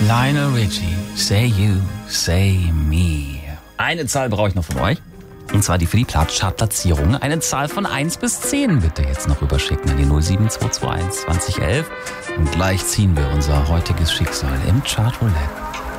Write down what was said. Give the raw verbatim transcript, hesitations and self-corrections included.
Lionel Richie, Say You, Say Me. Eine Zahl brauche ich noch von euch. Und zwar die für die Chartplatzierung. Eine Zahl von eins bis zehn bitte jetzt noch rüberschicken an die null sieben zwei zwei eins zwanzig elf. Und gleich ziehen wir unser heutiges Schicksal im Chart Roulette.